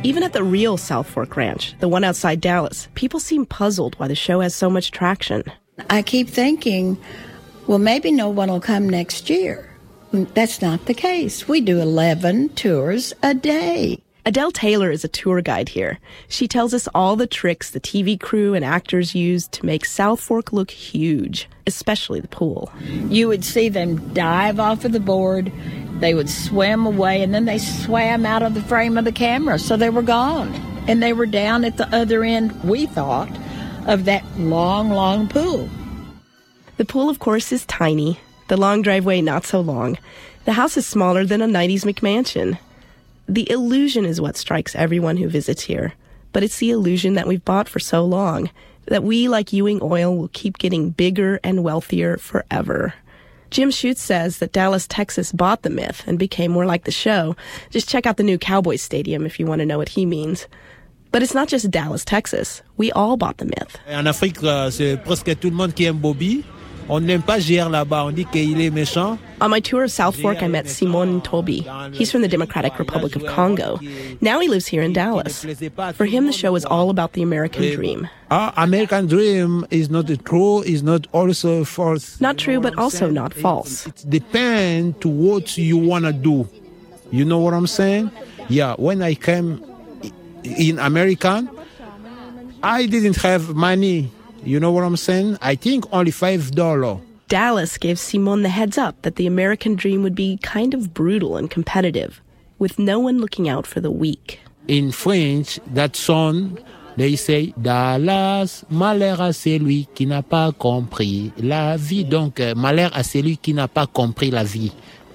Even at the real South Fork Ranch, the one outside Dallas, people seem puzzled why the show has so much traction. I keep thinking, well, maybe no one will come next year. That's not the case. We do 11 tours a day. Adele Taylor is a tour guide here. She tells us all the tricks the TV crew and actors use to make South Fork look huge, especially the pool. You would see them dive off of the board, they would swim away, and then they swam out of the frame of the camera, so they were gone. And they were down at the other end, we thought, of that long, long pool. The pool, of course, is tiny. The long driveway, not so long. The house is smaller than a 90s McMansion. The illusion is what strikes everyone who visits here. But it's the illusion that we've bought for so long, that we, like Ewing Oil, will keep getting bigger and wealthier forever. Jim Schutz says that Dallas, Texas bought the myth and became more like the show. Just check out the new Cowboys Stadium if you want to know what he means. But it's not just Dallas, Texas. We all bought the myth. En Afrique, c'est presque tout le monde qui aime Bobby. On n'aime pas JR là-bas, on dit qu'il est méchant. On my tour of South Fork, I met Simon Toby. He's from the Democratic Republic of Congo. Now he lives here in Dallas. For him, the show is all about the American dream. Our American dream is not true, is not also false. Not true, but also not false. It depends to what you want to do. You know what I'm saying? Yeah, when I came in America, I didn't have money. You know what I'm saying? I think only $5. Dallas gave Simon the heads up that the American dream would be kind of brutal and competitive, with no one looking out for the weak. In French, that song, they say, Dallas, malheur à celui qui n'a pas compris la vie. Donc, malheur à celui qui n'a pas compris la vie.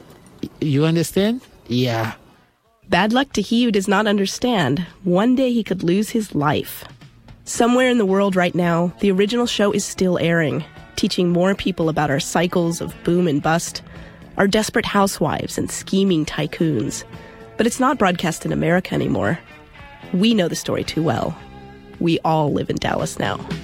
You understand? Yeah. Bad luck to he who does not understand. One day he could lose his life. Somewhere in the world right now, the original show is still airing, teaching more people about our cycles of boom and bust, our desperate housewives and scheming tycoons. But it's not broadcast in America anymore. We know the story too well. We all live in Dallas now.